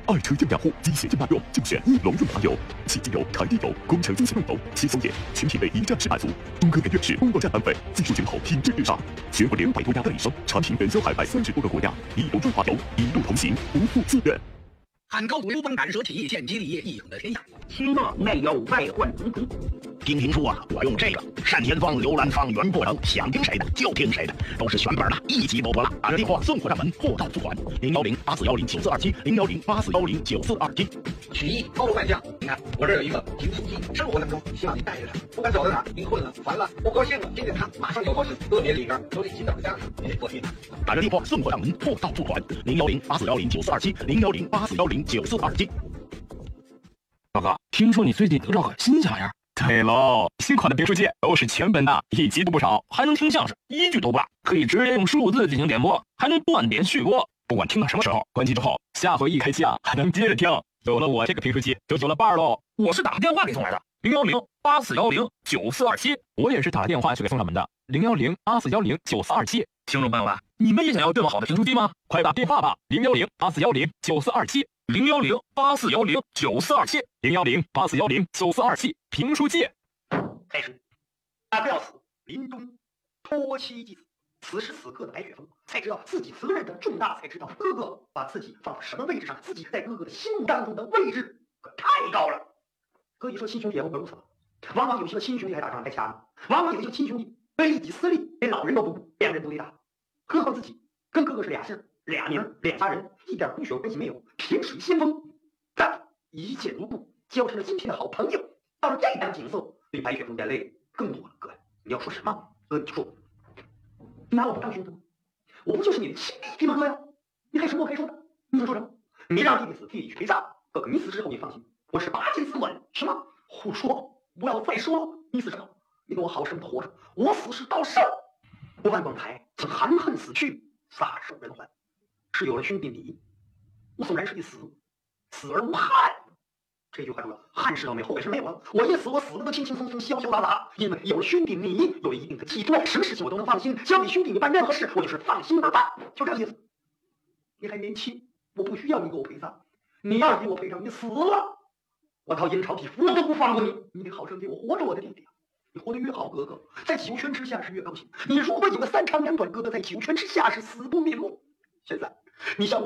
爱车健养护及血健耐用，就选翼龙润滑油。其精油、柴地油、工程精细用油，其松液全品为一站式满足。中科院院士龚国战安慰，技术雄厚，品质至上。全国200多家代理商，产品远销海外30多个国家。翼龙润滑油，一路同行，不负自愿。 汉高祖刘邦敢舍起，建基立业，一统的天下。 其末内有外患重重。 听评书啊，我用这个单田芳、刘兰芳、袁不能，想听谁的就听谁的，都是选本的，一集不播了。打热电话送货上门，货到付款。010-8410-9427，010-8410-9427。 曲艺高楼万象，你看我这有一个评书机，生活当中希望你带着它，不管走到哪，你困了、烦了、不高兴了，听听它，马上就高兴。特别里边有你洗澡的家常，你得过去。 打热电话送货上门，货到付款。010-8410-9427，010-8410-9427。 老哥，听说你最近得到个新家呀？对喽，新款的评书机都是全本的，一集都不少，还能听相声，一句都不落，可以直接用数字进行点播，还能断点续播，不管听到什么时候，关机之后，下回一开机啊，还能接着听。有了我这个评书机，就有了伴喽。我是打电话给送来的，010-8410-9427，我也是打电话去给送上门的，010-8410-9427。听众朋友们，你们也想要这么好的评书机吗？快打电话吧，010-8410-9427，010-8410-9427，010-8410-9427，评书机。 开始，不要死，临终托妻祭祀。此时此刻的白雪峰才知道自己责任的重大，才知道哥哥把自己放到什么位置上，自己在哥哥的心目当中的位置可太高了。可以说亲兄弟也不过如此，往往有些个亲兄弟还打仗还掐，往往有些个亲兄弟为利己私利，连老人都不顾，两人都得打。何况自己跟哥哥是俩姓、俩名、俩家人，一点骨血关系没有，萍水相逢，但一见如故，交成了今天的好朋友。到了这般景色，对白雪峰眼泪更多了。哥，你要说什么？哥，你说，你拿我不当兄弟吗？我不就是你的亲弟弟吗？哥呀，你还有什么可以说的？你说什么？你让弟弟死，弟弟去陪葬。哥哥，你死之后你放心，我是8斤4万。什么？胡说！不要再说了。你死之后，你跟我好生的活着。我死是到寿。我万广台曾含恨死去，撒手人寰。是有了兄弟你，我纵然是一死，死而无憾。这句话重要，憾事倒没，后悔是没有了。我一死，我死了都轻轻松松、潇潇洒洒，因为有了兄弟你，有了一定的寄托，什么事情我都能放心。交给兄弟你办任何事，我就是放心而办，就这个意思。你还年轻，我不需要你给我陪葬。你要是给我陪葬，你死了，我掏阴曹地府我都不放过你。你得好生给我活着，我的弟弟。你活得越好，哥哥在九泉之下是越高兴。你如果有个3长2短，哥哥在九泉之下是死不瞑目。现在你想我。